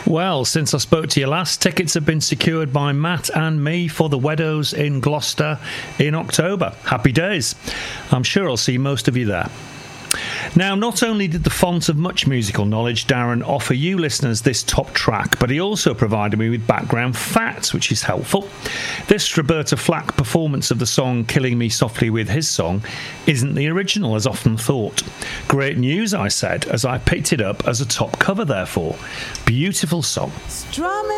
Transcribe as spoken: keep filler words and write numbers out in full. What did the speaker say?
Well, since I spoke to you last, tickets have been secured by Matt and me for the Weddos in Gloucester in October. Happy days. I'm sure I'll see most of you there. Now, not only did the font of much musical knowledge, Darren, offer you listeners this top track, but he also provided me with background facts, which is helpful. This Roberta Flack performance of the song Killing Me Softly with his song isn't the original, as often thought. Great news, I said, as I picked it up as a top cover, therefore. Beautiful song. Strumming